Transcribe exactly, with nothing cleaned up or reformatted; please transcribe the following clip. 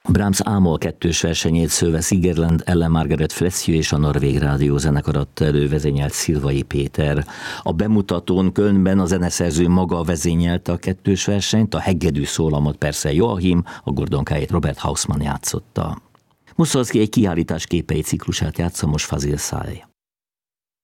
Brahms Ámol kettős versenyét Szöve Sigerland, Ellen Margaret Fleszjő és a Norvég Rádiózenekar adta elő, vezényelt Szilvai Péter. A bemutatón Kölnben a zeneszerző maga vezényelte a kettős versenyt, a hegedű szólamot persze Joachim, a gordonkáit Robert Hausmann játszotta. Muszorgszkij egy kiállítás képei ciklusát játsza most Fazil Say.